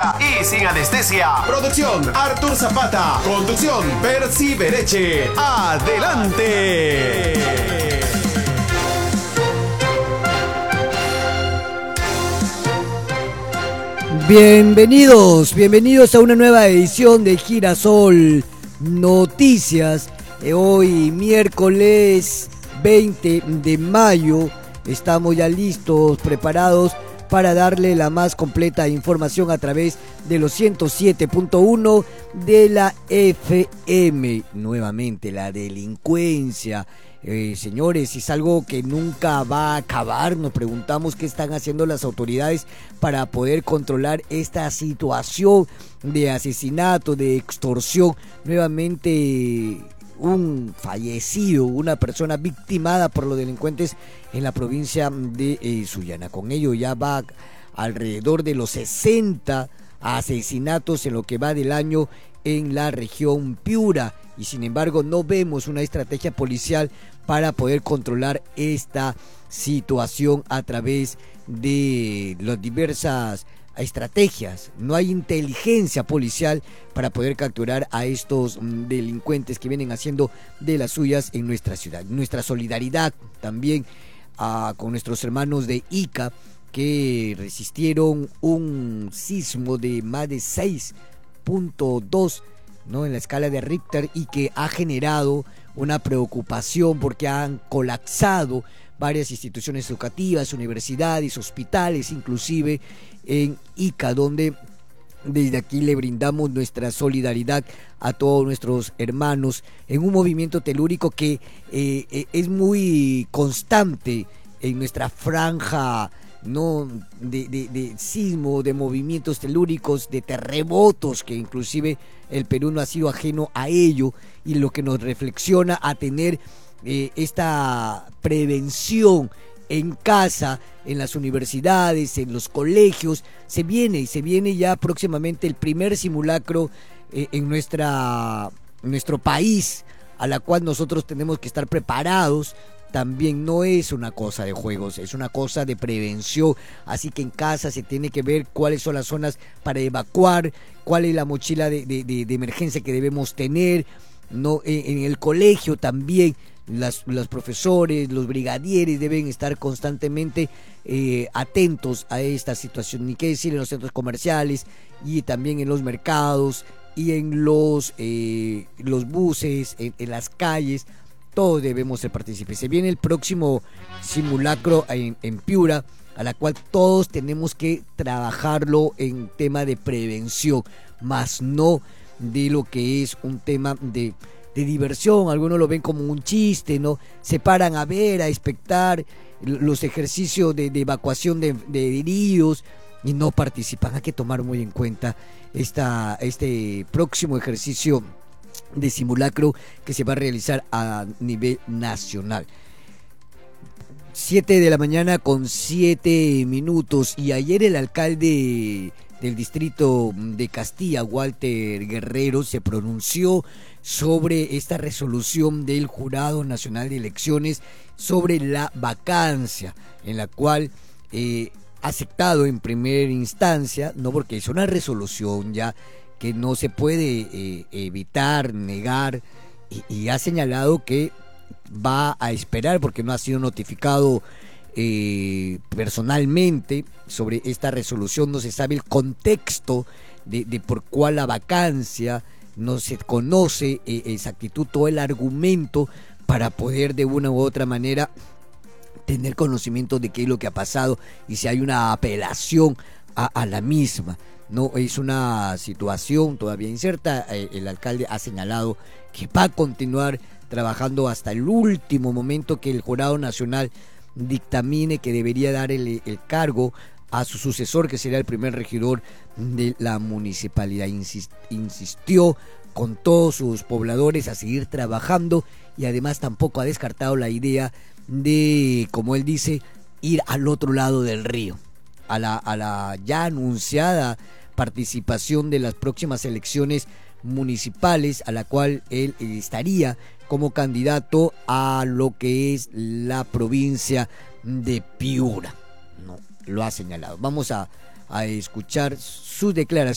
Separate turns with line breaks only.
pura y sin anestesia. Producción Artur Zapata. Conducción Percy Bereche. ¡Adelante!
Bienvenidos a una nueva edición de Girasol Noticias. Hoy miércoles 20 de mayo estamos ya listos, preparados para darle la más completa información a través de los 107.1 de la FM. Nuevamente la delincuencia. Señores, es algo que nunca va a acabar. Nos preguntamos qué están haciendo las autoridades para poder controlar esta situación de asesinato, de extorsión. Nuevamente un fallecido, una persona victimada por los delincuentes en la provincia de Sullana. Con ello ya va alrededor de los 60 asesinatos en lo que va del año en la región Piura, y sin embargo no vemos una estrategia policial para poder controlar esta situación a través de las diversas estrategias. No hay inteligencia policial para poder capturar a estos delincuentes que vienen haciendo de las suyas en nuestra ciudad. Nuestra solidaridad también con nuestros hermanos de Ica, que resistieron un sismo de más de 6.2, ¿no?, en la escala de Richter, y que ha generado una preocupación porque han colapsado varias instituciones educativas, universidades, hospitales, inclusive en Ica, donde desde aquí le brindamos nuestra solidaridad a todos nuestros hermanos en un movimiento telúrico que es muy constante en nuestra franja, ¿no?, de sismo, de movimientos telúricos, de terremotos, que inclusive el Perú no ha sido ajeno a ello, y lo que nos reflexiona a tener esta prevención en casa, en las universidades, en los colegios. Se viene ya próximamente el primer simulacro en nuestro país, a la cual nosotros tenemos que estar preparados. También no es una cosa de juegos, es una cosa de prevención. Así que en casa se tiene que ver cuáles son las zonas para evacuar, cuál es la mochila de emergencia que debemos tener, ¿no? En el colegio también los profesores, los brigadieres deben estar constantemente atentos a esta situación. Ni qué decir en los centros comerciales y también en los mercados y en los buses, en las calles. Todos debemos ser partícipes. Se viene el próximo simulacro en Piura, a la cual todos tenemos que trabajarlo en tema de prevención, más no de lo que es un tema de diversión. Algunos lo ven como un chiste, ¿no? Se paran a ver, a expectar los ejercicios de evacuación de heridos y no participan. Hay que tomar muy en cuenta este próximo ejercicio de simulacro que se va a realizar a nivel nacional. 7:07 a.m. Y ayer el alcalde del distrito de Castilla, Walter Guerrero, se pronunció sobre esta resolución del Jurado Nacional de Elecciones sobre la vacancia, en la cual ha aceptado en primera instancia, no, porque es una resolución ya que no se puede evitar, negar, y ha señalado que va a esperar porque no ha sido notificado personalmente sobre esta resolución. No se sabe el contexto de por cuál la vacancia, no se conoce exactitud, todo el argumento para poder de una u otra manera tener conocimiento de qué es lo que ha pasado y si hay una apelación a la misma. No, es una situación todavía incierta. El alcalde ha señalado que va a continuar trabajando hasta el último momento que el Jurado Nacional dictamine que debería dar el cargo a su sucesor, que sería el primer regidor de la municipalidad. Insistió con todos sus pobladores a seguir trabajando, y además tampoco ha descartado la idea de, como él dice, ir al otro lado del río, a la ya anunciada participación de las próximas elecciones municipales, a la cual él estaría como candidato a lo que es la provincia de Piura. No, lo ha señalado. Vamos a escuchar sus declaraciones.